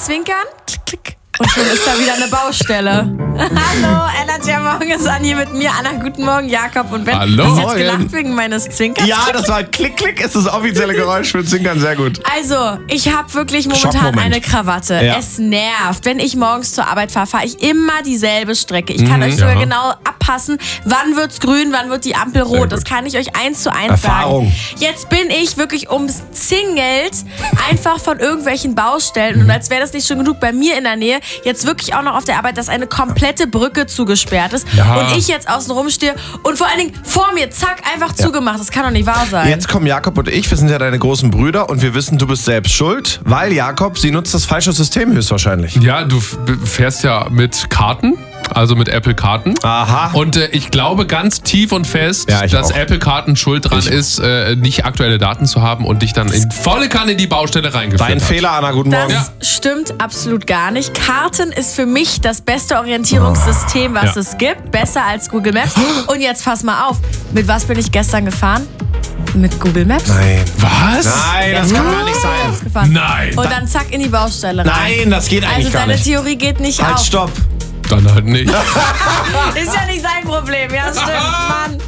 zwinkern, klick, klick. Und schon ist da wieder eine Baustelle. Hallo, Energy am Morgen ist Anni mit mir. Anna, guten Morgen, Jakob und Ben. Hallo. Hast du jetzt gelacht wegen meines Zwinkerns? Ja, das war Klick, Klick, ist das offizielle Geräusch für Zwinkern, sehr gut. Also, ich habe wirklich momentan Schockmoment. eine Krawatte. Ja. Es nervt. Wenn ich morgens zur Arbeit fahre, fahre ich immer dieselbe Strecke. Ich kann euch sogar genau abpassen, wann wird's grün, wann wird die Ampel rot. Das kann ich euch 1:1 Erfahrung. sagen. Jetzt bin ich wirklich umzingelt einfach von irgendwelchen Baustellen. Und als wäre das nicht schon genug bei mir in der Nähe, jetzt wirklich auch noch auf der Arbeit, dass eine komplette Brücke zugesperrt ist. Ja. Und ich jetzt außen rum stehe und vor allen Dingen vor mir, zack, einfach zugemacht. Das kann doch nicht wahr sein. Jetzt kommen Jakob und ich, wir sind ja deine großen Brüder und wir wissen, du bist selbst schuld, weil Jakob, sie nutzt das falsche System höchstwahrscheinlich. Ja, du fährst ja mit Karten, also mit Apple-Karten. Aha. Und ich glaube ganz tief und fest, Ja, ich dass auch. Apple-Karten schuld dran ist, nicht aktuelle Daten zu haben und dich dann in volle Kanne in die Baustelle reingeführt Dein hat. Fehler, Anna, guten Morgen. Das stimmt absolut gar nicht. Karten ist für mich das beste Orientierungssystem, was Ja. es gibt. Besser als Google Maps. Und jetzt pass mal auf. Mit was bin ich gestern gefahren? Mit Google Maps. Nein. Was? Nein, das kann gar nicht sein. Gefahren. Nein. Und dann zack in die Baustelle rein. Nein, das geht eigentlich Also gar deine nicht. Theorie geht nicht Halt, auf. stopp. Dann halt nicht. Ist ja nicht sein Problem. Ja, stimmt, Mann.